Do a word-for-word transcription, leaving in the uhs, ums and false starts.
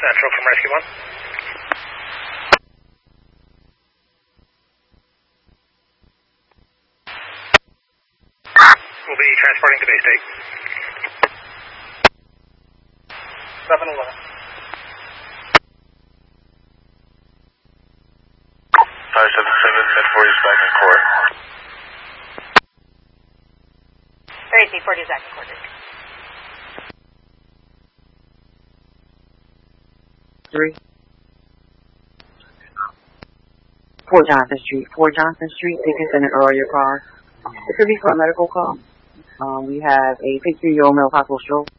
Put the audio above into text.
Central from Rescue one. We'll be transporting to Bay State. seven eleven. five seven seven, mid forties back in court. thirty-three forty is back in court. Three. four Johnson Street. four Johnson Street, tickets in an earlier car. It could be for a medical call. Um, we have a fifty-year-old male possible stroke.